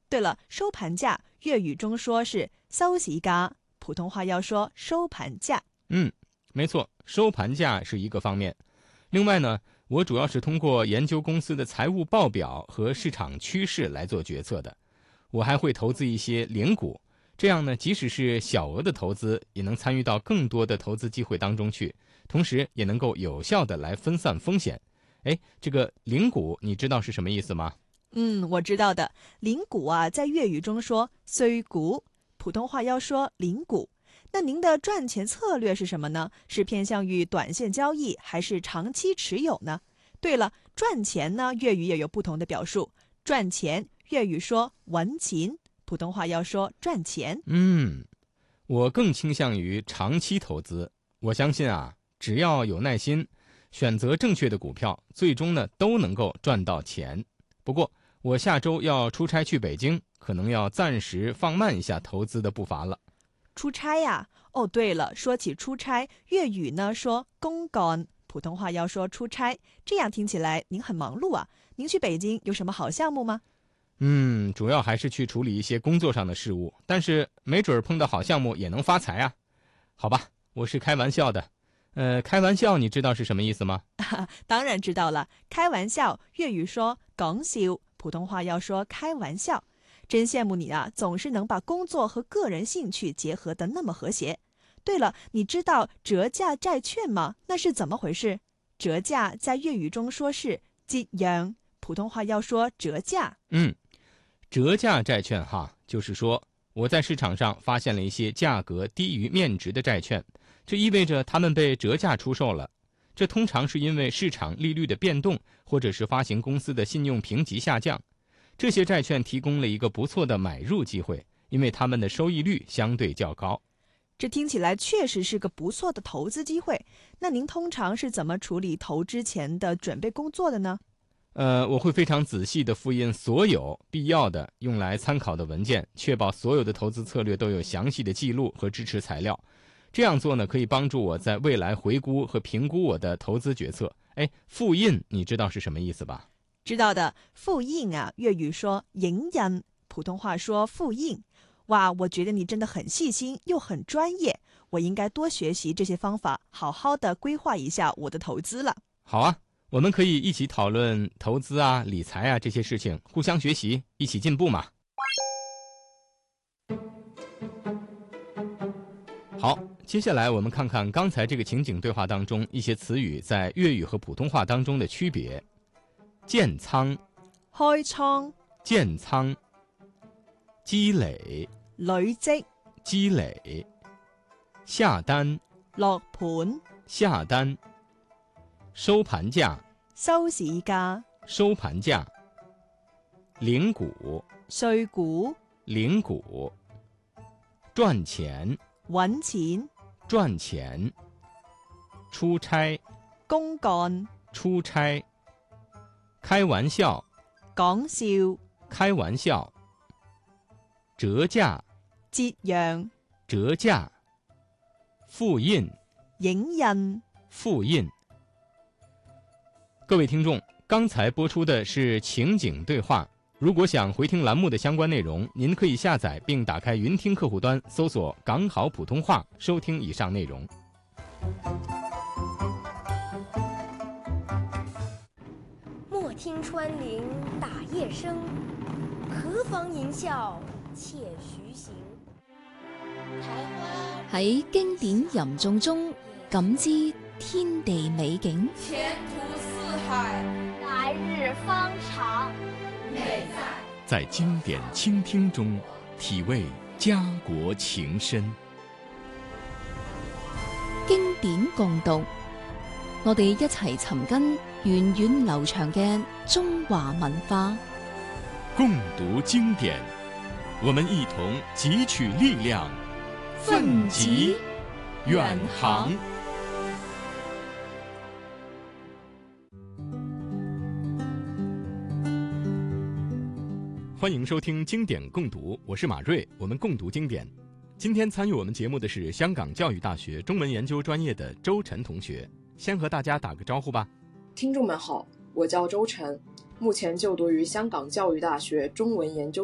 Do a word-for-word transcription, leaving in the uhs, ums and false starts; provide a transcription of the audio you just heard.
对了，收盘价粤语中说是收市价，普通话要说收盘价。 嗯，没错，收盘价是一个方面。另外呢，我主要是通过研究公司的财务报表和市场趋势来做决策的。我还会投资一些零股，这样呢，即使是小额的投资，也能参与到更多的投资机会当中去，同时也能够有效的来分散风险。哎，这个零股你知道是什么意思吗？ 嗯，我知道的。零股啊，在粤语中说碎股，普通话要说零股。那您的赚钱策略是什么呢？是偏向于短线交易，还是长期持有呢？对了，赚钱呢，粤语也有不同的表述。赚钱，粤语说揾錢，普通话要说赚钱。 嗯，我更倾向于长期投资。我相信啊，只要有耐心，选择正确的股票，最终呢都能够赚到钱。不过，我下周要出差去北京，可能要暂时放慢一下投资的步伐了。 出差呀？哦，对了，说起出差，粤语呢说公干，普通话要说出差。这样听起来您很忙碌啊。您去北京有什么好项目吗？ 嗯，主要还是去处理一些工作上的事务，但是没准碰到好项目也能发财啊。好吧，我是开玩笑的。呃，开玩笑你知道是什么意思吗？ 当然知道了，开玩笑，粤语说講笑，普通话要说开玩笑。真羡慕你啊，总是能把工作和个人兴趣结合得那么和谐。对了，你知道折价债券吗？那是怎么回事？折价在粤语中说是折讓，普通话要说折价。 嗯，折价债券哈，就是说我在市场上发现了一些价格低于面值的债券，这意味着它们被折价出售了。这通常是因为市场利率的变动，或者是发行公司的信用评级下降。这些债券提供了一个不错的买入机会，因为它们的收益率相对较高。 这听起来确实是个不错的投资机会。那您通常是怎么处理投之前的准备工作的呢？ 呃，我会非常仔细地复印所有必要的用来参考的文件，确保所有的投资策略都有详细的记录和支持材料。这样做呢，可以帮助我在未来回顾和评估我的投资决策。哎，复印你知道是什么意思吧？ 知道的，复印啊，粤语说影印，普通话说复印。哇，我觉得你真的很细心，又很专业，我应该多学习这些方法，好好的规划一下我的投资了。 好啊，我们可以一起讨论投资啊、理财啊这些事情，互相学习，一起进步嘛。好，接下来我们看看刚才这个情景对话当中一些词语在粤语和普通话当中的区别。建仓、 開倉、 建仓、积累、 累積、 积累、下單、 落盤、 下單、收盤價、 收市價、 收盤價、零股、 碎股、 零股、賺錢、 揾錢、 賺錢、出差、 公幹、 出差、開玩笑、 講笑、 開玩笑、折價、 折讓、 折價、复印、 影印。 复印。各位听众，刚才播出的是情景对话。如果想回听栏目的相关内容，您可以下载并打开云听客户端，搜索港好普通话，收听以上内容。 莫听穿林打叶声，何妨吟啸且徐行。 喺經典吟誦中感知天地美景， 前途似海， 来日方长。 美在经典倾听中体味家國情深。 經典共讀，我哋一齊尋根源遠流長嘅中華文化。 共讀經典，我們一同汲取力量，奮楫遠航。欢迎收听经典共读，我是马瑞，我们共读经典。今天参与我们节目的是香港教育大学中文研究专业的周晨同学，先和大家打个招呼吧。 听众们好，我叫周晨，目前就读于香港教育大学中文研究